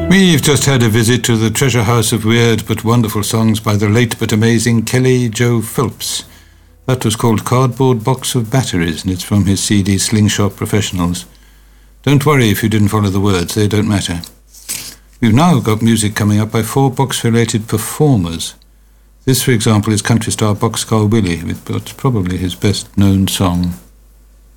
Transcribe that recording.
We've just had a visit to the treasure house of weird but wonderful songs by the late but amazing Kelly Joe Phelps. That was called Cardboard Box of Batteries, and it's from his CD Slingshot Professionals. Don't worry if you didn't follow the words, they don't matter. We've now got music coming up by 4 box-related performers. This, for example, is country star Boxcar Willie, with what's probably his best-known song.